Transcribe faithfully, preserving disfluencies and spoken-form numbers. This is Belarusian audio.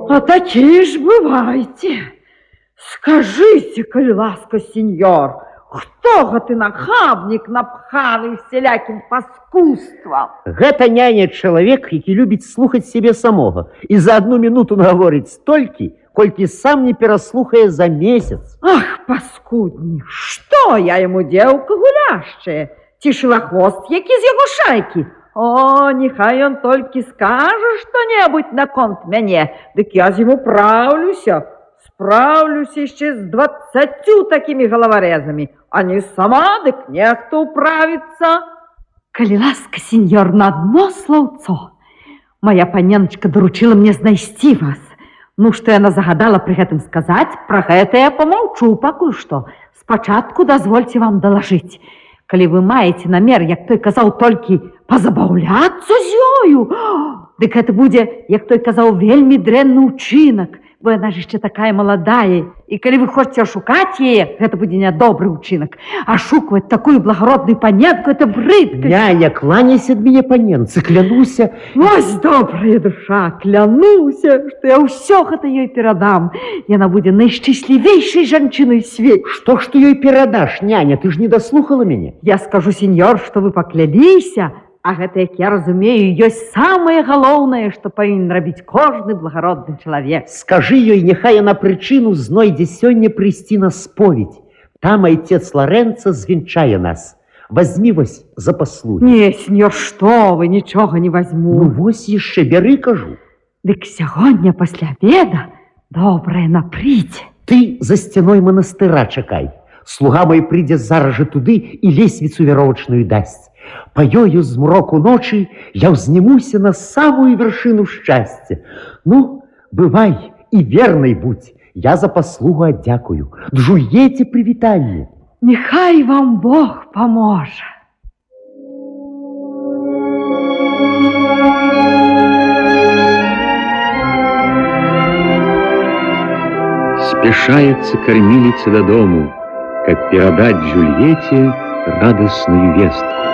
А такие ж бывайте. Скажите, коли ласка, сеньор, хто гэты нахабнік напханы всялякім паскудствам? Гэта няня чалавек, які любіць слухаць сябе самога і за одну минуту наговорыць столькі, колькі сам не пераслухае за месяц. Ах, паскуднік, што я яму дзеўка гуляшчая? Ці шылахвост які з яго шайкі? О, нехай ён толькі скажа што-небудзь наконт мяне, дык я з ім управлюся. Справлюся яшчэ з дваццаццю такімі галаварэзамі, а не сама, дык нехто управіцца. Калі ласка, сеньор, на адно слаўцо. Моя паненачка даручыла мне знайсці вас. Ну, што яна загадала пры гэтым сказаць, пра гэта я памаўчу пакуль што. Спачатку дазвольце вам далажыць. Калі вы маеце намер, як той казаў, толькі пазабаўляцца з ёю, дык гэта будзе, як той казаў, вельмі дрэнны ўчынак, бо яна ж яшчэ такая маладая. І калі вы хочаце ашукаць яе, гэта будзе нядобры ўчынак. Ашукваць такую благородную паненку, это брыдка. Няня, кланяйся ад мяне, паненцы, клянуся. Вось добрая душа, клянуся, што я ўсё гэта ёй перадам. Яна будзе найшчаслівейшай жанчынай свеце. Што ж ты ёй перадаш, няня, ты ж не даслухала мяне. Я скажу, сеньор, што вы пакляліся, а гэта, як я разумею, ёсць самае галоўнае, што павінен рабіць кожны благородны чалавек. Скажы ёй, няхай яна прычыну знойдзе сёння прыйсці на споведь. Там айцец Лорэнца звенчае нас. Возьми вось за паслугі. Не, сеньор, што вы, нічога не возьму. Ну, вось яшчэ, бяры, кажу. Дык сягоння пасля обеда добрае напрыйдзе. Ты за сцяной манастыра чакай. Слуга мой прыйдзе зараз жа туды і лесвіцу веровачную дасць. Па ёю змроку ночы я ўзнімуся на самую вяршыну шчасця. Ну, бывай і вернай будь. Я за паслугу аддзякую. Джуеце прывітанне. Нехай вам Бог паможа. Спешается кормилица до дому, как передать Джульетте радостную вестку.